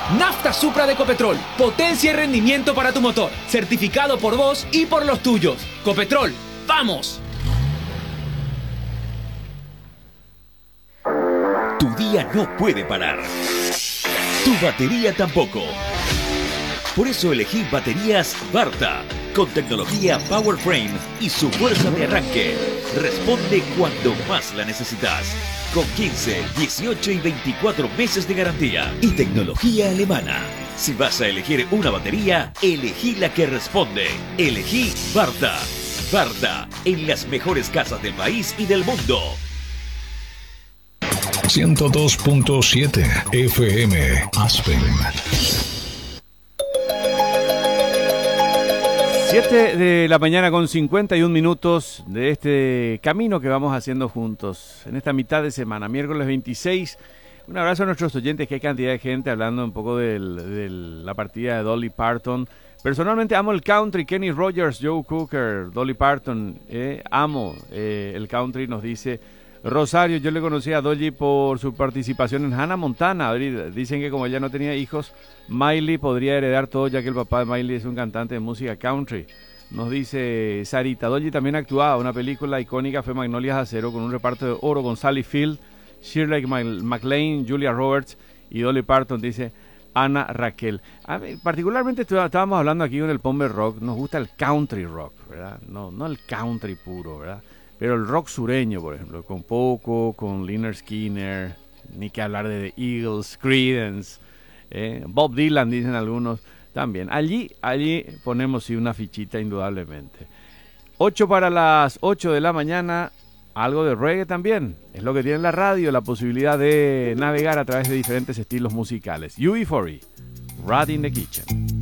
Nafta Supra de Ecopetrol. Potencia y rendimiento para tu motor. Certificado por vos y por los tuyos. Ecopetrol, ¡vamos! Tu día no puede parar. Tu batería tampoco. Por eso elegí baterías Varta, con tecnología PowerFrame y su fuerza de arranque. Responde cuando más la necesitas. Con 15, 18 y 24 meses de garantía. Y tecnología alemana. Si vas a elegir una batería, elegí la que responde. Elegí Varta. Varta, en las mejores casas del país y del mundo. 102.7 FM Aspen. 7 de la mañana con 51 minutos de este camino que vamos haciendo juntos en esta mitad de semana, miércoles 26. Un abrazo a nuestros oyentes, que hay cantidad de gente hablando un poco de la partida de Dolly Parton. Personalmente amo el country, Kenny Rogers, Joe Cooker, Dolly Parton, amo el country, nos dice Rosario. Yo le conocí a Dolly por su participación en Hannah Montana. Dicen que como ella no tenía hijos, Miley podría heredar todo, ya que el papá de Miley es un cantante de música country. Nos dice Sarita, Dolly también actuaba. Una película icónica fue Magnolias de Acero, con un reparto de oro con Sally Field, Shirley MacLaine, Julia Roberts y Dolly Parton, dice Ana Raquel. A mí, particularmente estábamos hablando aquí en el Pomber Rock, nos gusta el country rock, ¿verdad? No el country puro, ¿verdad? Pero el rock sureño, por ejemplo, con Poco, con Lynyrd Skynyrd, ni que hablar de The Eagles, Creedence, Bob Dylan, dicen algunos también. Allí ponemos sí una fichita indudablemente. 8 para las 8 de la mañana, algo de reggae también. Es lo que tiene la radio, la posibilidad de navegar a través de diferentes estilos musicales. UB40, Rat in the Kitchen.